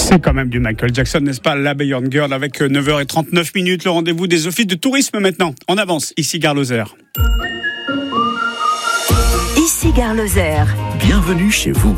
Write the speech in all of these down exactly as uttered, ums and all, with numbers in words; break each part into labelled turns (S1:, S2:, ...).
S1: C'est quand même du Michael Jackson, n'est-ce pas? La Bayern Girl avec neuf heures trente-neuf minutes, le rendez-vous des offices de tourisme maintenant. On avance, ici Gare Lozère.
S2: Ici Gare Lozère.
S3: Bienvenue chez vous.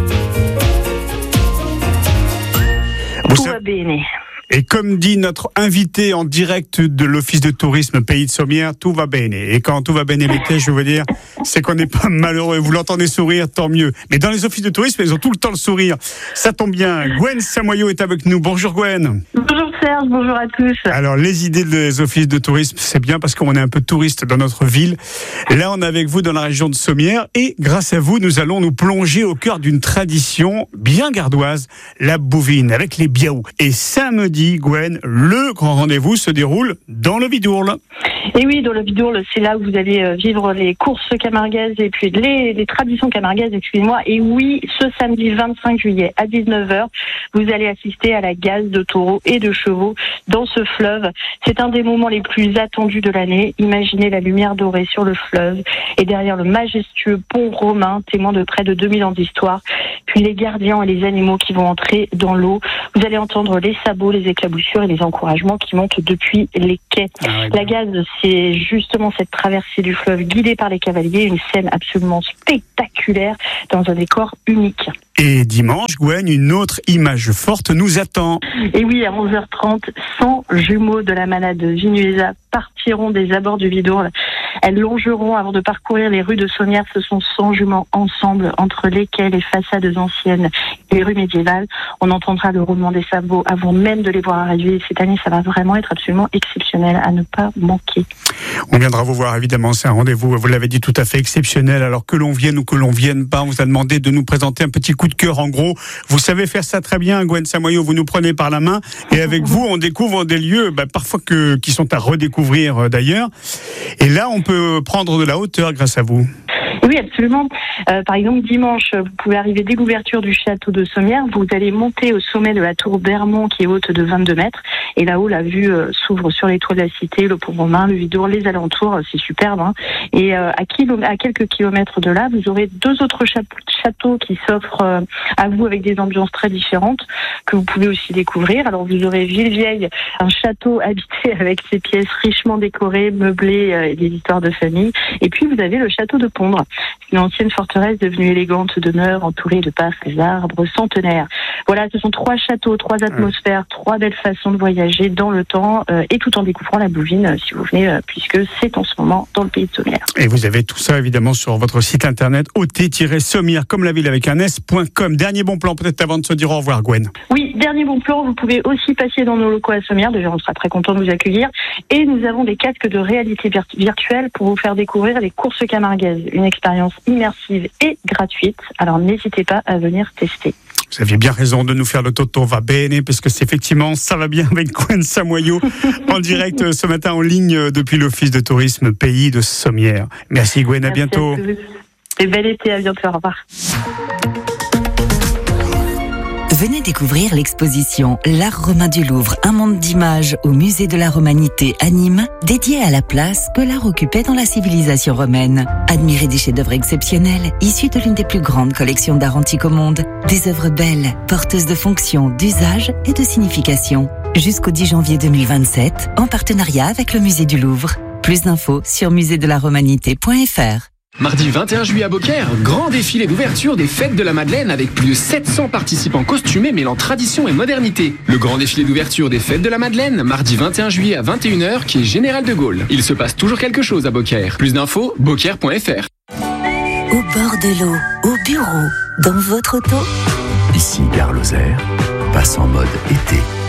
S4: Tout va bien.
S1: Et comme dit notre invité en direct de l'Office de tourisme Pays de Sommières, tout va bene. Et quand tout va bene l'été, je veux dire, c'est qu'on n'est pas malheureux. Vous l'entendez sourire, tant mieux. Mais dans les offices de tourisme, ils ont tout le temps le sourire. Ça tombe bien. Gwen Samoyo est avec nous. Bonjour Gwen.
S4: Bonjour Serge, bonjour à tous.
S1: Alors les idées des offices de tourisme, c'est bien parce qu'on est un peu touriste dans notre ville. Là, on est avec vous dans la région de Sommières. Et grâce à vous, nous allons nous plonger au cœur d'une tradition bien gardoise, la bouvine, avec les biaous. Et samedi, Gwen, le grand rendez-vous se déroule dans le Vidourle.
S4: Et oui, dans le Vidourle, c'est là où vous allez vivre les courses camarguaises et puis les, les traditions camarguaises, excusez-moi. Et oui, ce samedi vingt-cinq juillet à dix-neuf heures, vous allez assister à la gaze de taureaux et de chevaux dans ce fleuve. C'est un des moments les plus attendus de l'année. Imaginez la lumière dorée sur le fleuve et derrière le majestueux pont romain, témoin de près de deux mille ans d'histoire. Puis les gardiens et les animaux qui vont entrer dans l'eau. Vous allez entendre les sabots, les éclaboussures et les encouragements qui montent depuis les quais. Ah ouais, la gaze, c'est justement cette traversée du fleuve guidée par les cavaliers, une scène absolument spectaculaire dans un décor unique.
S1: Et dimanche, Gwen, une autre image forte nous attend.
S4: Et oui, à onze heures trente, cent jumeaux de la manade Vinuesa partiront des abords du Vidourle. Elles longeront avant de parcourir les rues de Sommières. Ce sont cent juments ensemble entre les quais, les façades anciennes et les rues médiévales. On entendra le roulement des sabots avant même de les voir arriver. Cette année, ça va vraiment être absolument exceptionnel à ne pas manquer.
S1: On viendra vous voir, évidemment. C'est un rendez-vous, vous l'avez dit, tout à fait exceptionnel. Alors que l'on vienne ou que l'on vienne pas, on vous a demandé de nous présenter un petit coup de cœur. En gros, vous savez faire ça très bien, Gwen Samoyo. Vous nous prenez par la main et avec vous, on découvre des lieux, bah, parfois que, qui sont à redécouvrir euh, d'ailleurs. Et là, on peut prendre de la hauteur grâce à vous.
S4: Oui, absolument. Euh, par exemple, dimanche, vous pouvez arriver dès l'ouverture du château de Sommières. Vous allez monter au sommet de la tour Bermond qui est haute de vingt-deux mètres. Et là-haut, la vue euh, s'ouvre sur les toits de la cité, le pont romain, le Vidourle, les alentours. C'est superbe. Hein. Et euh, à, kilo- à quelques kilomètres de là, vous aurez deux autres cha- châteaux qui s'offrent euh, à vous avec des ambiances très différentes que vous pouvez aussi découvrir. Alors, vous aurez Villevieille, un château habité avec ses pièces richement décorées, meublées euh, et des histoires de famille. Et puis, vous avez le château de Pondre. Une ancienne forteresse devenue élégante demeure entourée de parcs arbres centenaires. Voilà, ce sont trois châteaux, trois atmosphères, trois belles façons de voyager dans le temps euh, et tout en découvrant la bouvine euh, si vous venez, euh, puisque c'est en ce moment dans le pays de Sommières.
S1: Et vous avez tout ça évidemment sur votre site internet o t tiret sommières comme la ville avec un s point com. Dernier bon plan peut-être avant de se dire au revoir, Gwen.
S4: Oui, dernier bon plan, vous pouvez aussi passer dans nos locaux à Sommières. Déjà, on sera très content de vous accueillir. Et nous avons des casques de réalité vir- virtuelle pour vous faire découvrir les courses camarguaises. Une expérience immersive et gratuite. Alors n'hésitez pas à venir tester.
S1: Vous aviez bien raison de nous faire le Toto va bene, parce que c'est effectivement, ça va bien avec Gwen Samoyo, en direct ce matin en ligne depuis l'Office de tourisme Pays de Sommières. Merci Gwen, à
S4: Merci
S1: bientôt.
S4: À et bel été, à bientôt, au revoir.
S2: Venez découvrir l'exposition L'Art romain du Louvre, un monde d'images au musée de la Romanité à Nîmes, dédié à la place que l'art occupait dans la civilisation romaine. Admirez des chefs-d'œuvre exceptionnels, issus de l'une des plus grandes collections d'art antique au monde. Des œuvres belles, porteuses de fonctions, d'usage et de signification. Jusqu'au dix janvier deux mille vingt-sept, en partenariat avec le musée du Louvre. Plus d'infos sur musée de la romanité point f r.
S5: Mardi vingt et un juillet à Beaucaire, grand défilé d'ouverture des Fêtes de la Madeleine avec plus de sept cents participants costumés mêlant tradition et modernité. Le grand défilé d'ouverture des Fêtes de la Madeleine, mardi vingt et un juillet à vingt et une heures, qui est Général de Gaulle. Il se passe toujours quelque chose à Beaucaire. Plus d'infos, beaucaire point f r.
S2: Au bord de l'eau, au bureau, dans votre auto.
S3: Ici Gare Lozère, passe en mode été.